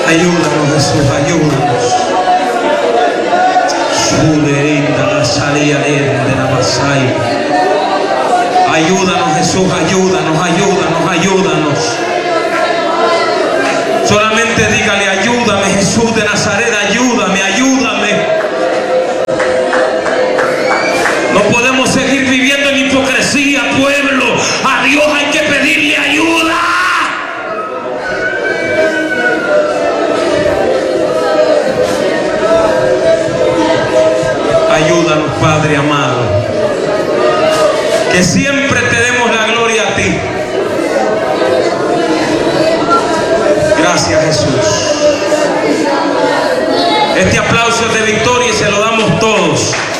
Ayúdanos, Jesús, ayúdanos. Ayúdanos, Jesús, ayúdanos, ayúdanos, ayúdanos. Solamente dígale: ayúdame, Jesús de Nazaret, ayúdame, ayúdame. No podemos seguir viviendo en hipocresía, pueblo. A Dios hay que pedirle ayuda. Ayúdanos, Padre amado. Que siempre te demos la gloria a ti. Gracias, Jesús. Este aplauso es de victoria y se lo damos todos.